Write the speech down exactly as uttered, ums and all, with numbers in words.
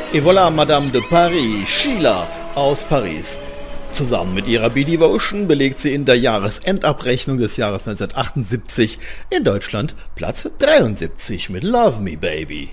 Et voilà, Madame de Paris, Sheila aus Paris. Zusammen mit ihrer B-Devotion belegt sie in der Jahresendabrechnung des Jahres neunzehnhundertachtundsiebzig in Deutschland Platz dreiundsiebzig mit Love Me Baby.